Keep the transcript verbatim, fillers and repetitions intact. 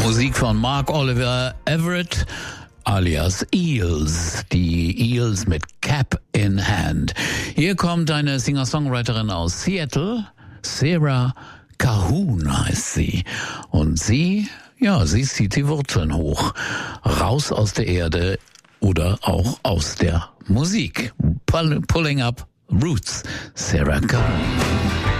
Musik von Mark Oliver Everett alias Eels, die Eels mit Cap in Hand. Hier kommt eine Singer-Songwriterin aus Seattle, Sarah Cahoon heißt sie. Und sie, ja, sie zieht die Wurzeln hoch, raus aus der Erde oder auch aus der Musik. Pulling up roots, Sarah Cahoon.